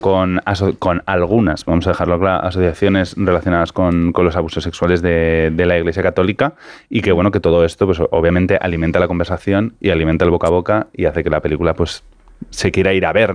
con algunas, vamos a dejarlo claro, asociaciones relacionadas con los abusos sexuales de la Iglesia Católica, y que bueno, que todo esto pues obviamente alimenta la conversación y alimenta el boca a boca y hace que la película pues se quiera ir a ver,